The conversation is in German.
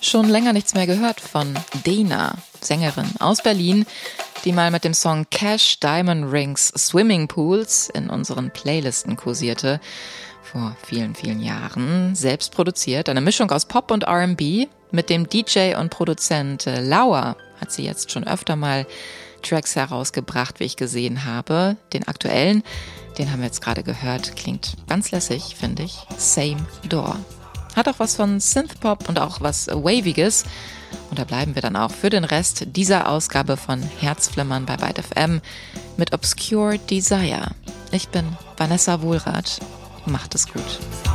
schon länger nichts mehr gehört von Dena, Sängerin aus Berlin, die mal mit dem Song Cash Diamond Rings Swimming Pools in unseren Playlisten kursierte. Vor vielen, vielen Jahren. Selbst produziert, eine Mischung aus Pop und R&B. Mit dem DJ und Produzent Lauer hat sie jetzt schon öfter mal Tracks herausgebracht, wie ich gesehen habe. Den aktuellen, den haben wir jetzt gerade gehört, klingt ganz lässig, finde ich. Same Door. Hat auch was von Synthpop und auch was Waviges. Und da bleiben wir dann auch für den Rest dieser Ausgabe von Herzflimmern bei Byte FM mit Obscure Desire. Ich bin Vanessa Wohlrath. Macht es gut.